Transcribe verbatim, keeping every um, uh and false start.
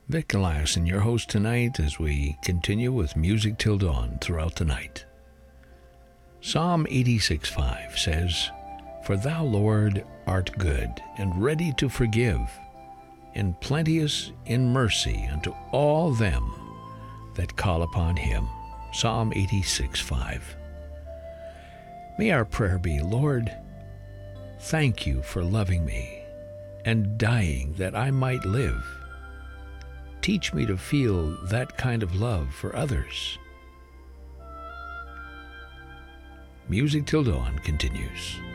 Vic Eliason, your host tonight as we continue with Music Till Dawn throughout the night. Psalm eighty-six five says, "For thou, Lord, art good, and ready to forgive, and plenteous in mercy unto all them that call upon him." Psalm eighty-six five. May our prayer be, Lord, thank you for loving me and dying that I might live. Teach me to feel that kind of love for others. Music Till Dawn continues.